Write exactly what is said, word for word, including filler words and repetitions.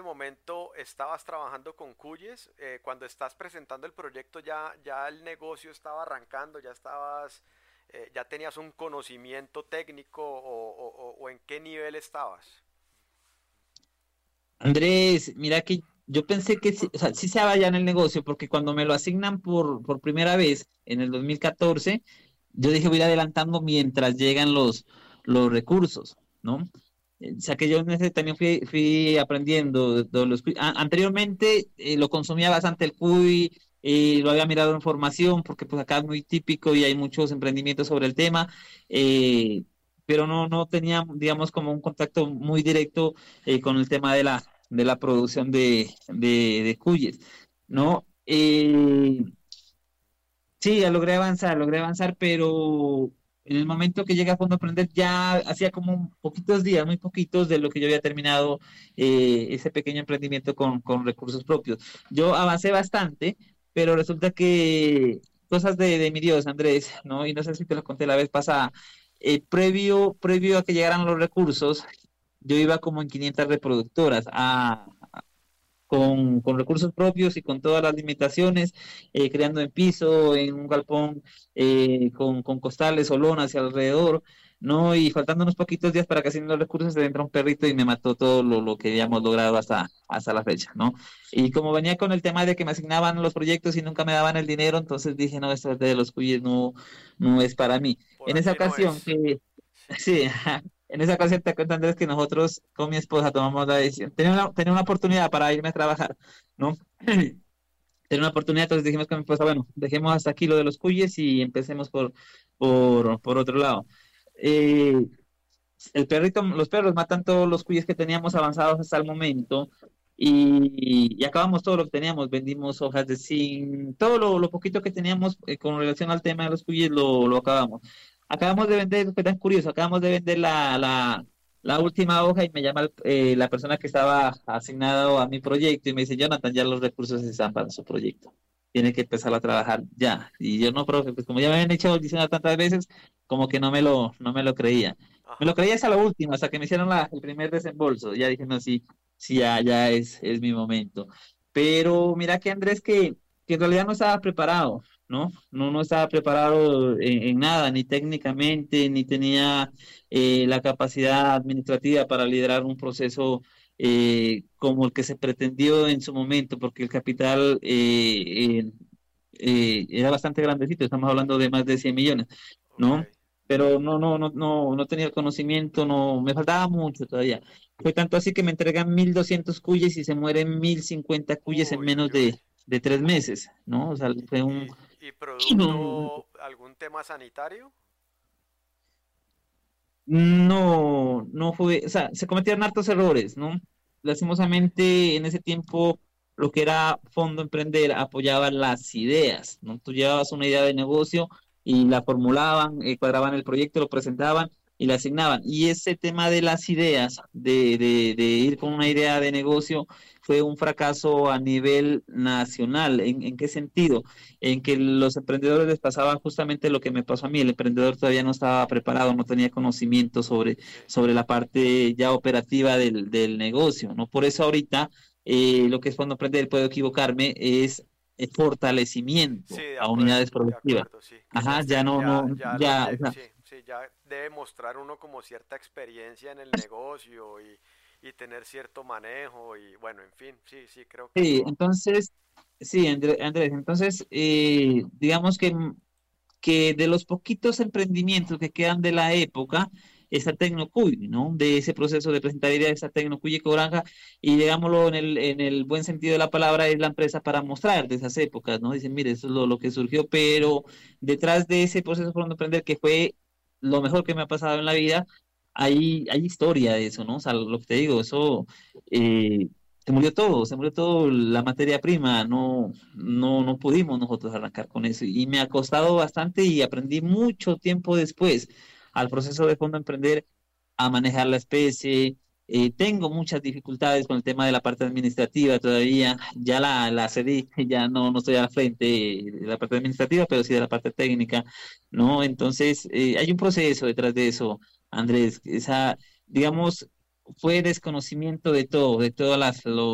momento estabas trabajando con Cuyes, eh, cuando estás presentando el proyecto ya, ya el negocio estaba arrancando, ya estabas, eh, ya tenías un conocimiento técnico o, o- o- o en qué nivel estabas. Andrés, mira que yo pensé que sí, o sea, sí se estaba ya en el negocio, porque cuando me lo asignan por, por primera vez en el dos mil catorce, yo dije voy a ir adelantando mientras llegan los, los recursos, ¿no? Eh, O sea que yo en ese también fui, fui aprendiendo de, de los, cu- a- anteriormente eh, lo consumía bastante el cuy, y lo había mirado en formación, porque pues acá es muy típico y hay muchos emprendimientos sobre el tema, eh, pero no, no tenía, digamos, como un contacto muy directo eh, con el tema de la, de la producción de, de, de cuyes, ¿no? Eh, sí, ya logré avanzar, logré avanzar, pero en el momento que llegué a Fondo Aprender ya hacía como poquitos días, muy poquitos de lo que yo había terminado eh, ese pequeño emprendimiento con, con recursos propios. Yo avancé bastante, pero resulta que cosas de, de mi Dios, Andrés, ¿no? Y no sé si te lo conté la vez pasada, eh, previo, previo a que llegaran los recursos, yo iba como en quinientas reproductoras a, con, con recursos propios y con todas las limitaciones, eh, creando en piso, en un galpón, eh, con, con costales o lonas y alrededor, ¿no? Y faltando unos poquitos días para que se den los recursos, se entra un perrito y me mató todo lo, lo que habíamos logrado hasta, hasta la fecha, ¿no? Y como venía con el tema de que me asignaban los proyectos y nunca me daban el dinero, entonces dije, no, esto de los cuyes no, no es para mí. Por En esa aquí no ocasión es. que Sí. sí, en esa ocasión te cuento, Andrés, que nosotros con mi esposa tomamos la decisión. Tenía una, tenía una oportunidad para irme a trabajar, ¿no? Tenía una oportunidad, entonces dijimos con mi esposa, bueno, dejemos hasta aquí lo de los cuyes y empecemos por, por, por otro lado. Eh, el perrito, los perros matan todos los cuyes que teníamos avanzados hasta el momento y, y acabamos todo lo que teníamos, vendimos hojas de zinc, todo lo, lo poquito que teníamos eh, con relación al tema de los cuyes lo, lo acabamos. Acabamos de vender, fue tan curioso, acabamos de vender la, la, la última hoja y me llama eh, la persona que estaba asignado a mi proyecto y me dice, Jonathan, ya los recursos están para su proyecto. Tiene que empezar a trabajar ya. Y yo no, profe, pues como ya me habían hecho audicionar tantas veces, como que no me lo, no me lo creía. Me lo Ajá. creía hasta lo último, hasta que me hicieron la, el primer desembolso. Ya dije, no, sí, sí, ya, ya es, es mi momento. Pero mira que Andrés, que, que en realidad no estaba preparado, ¿no? No, no estaba preparado en, en nada, ni técnicamente, ni tenía eh, la capacidad administrativa para liderar un proceso eh, como el que se pretendió en su momento, porque el capital eh, eh, eh, era bastante grandecito, estamos hablando de más de cien millones, Ok. ¿no? Pero no, no, no, no, no tenía el conocimiento, no, me faltaba mucho todavía. Fue tanto así que me entregan mil doscientos cuyes y se mueren mil cincuenta cuyes en Uy, uy, menos uy. de, de tres meses, ¿no? O sea, fue un, ¿Y, y un- producto algún tema sanitario? no, no fue, o sea, se cometieron hartos errores, ¿no? Lastimosamente en ese tiempo lo que era Fondo Emprender apoyaba las ideas, ¿no? Tú llevabas una idea de negocio y la formulaban, eh, cuadraban el proyecto, lo presentaban y la asignaban. Y ese tema de las ideas, de, de, de ir con una idea de negocio, fue un fracaso a nivel nacional. ¿En, en qué sentido? En que los emprendedores les pasaba justamente lo que me pasó a mí. El emprendedor todavía no estaba preparado, no tenía conocimiento sobre, Sí. sobre la parte ya operativa del, del negocio, ¿no? Por eso ahorita eh, lo que es cuando emprender, puedo equivocarme, es eh, Sí, fortalecimiento de a unidades acuerdo, de productivas. acuerdo, sí. Que ya Ajá, ya esté, no, ya, no, ya lo ya, o lle- sea, sí, sí, ya debe mostrar uno como cierta experiencia en el negocio y, y tener cierto manejo y bueno, en fin, sí, sí, creo que sí, eso. entonces, sí, André- Andrés, entonces, eh, digamos que que de los poquitos emprendimientos que quedan de la época está Tecnocuy, ¿no? De ese proceso de presentar ideas está Tecnocuy y Cobranja, y digámoslo en el, en el buen sentido de la palabra, es la empresa para mostrar de esas épocas, ¿no? Dicen, mire, eso es lo, lo que surgió, pero detrás de ese proceso por emprender, que fue lo mejor que me ha pasado en la vida, hay, hay historia de eso, ¿no? O sea, lo que te digo, eso eh, se murió todo, se murió todo la materia prima, no, no, no pudimos nosotros arrancar con eso y me ha costado bastante y aprendí mucho tiempo después al proceso de fondo emprender a manejar la especie. Eh, tengo muchas dificultades con el tema de la parte administrativa todavía, ya la, la cedí, ya no, no estoy al frente de la parte administrativa, pero sí de la parte técnica, ¿no? Entonces, eh, hay un proceso detrás de eso, Andrés, esa, digamos, fue desconocimiento de todo, de todas las, los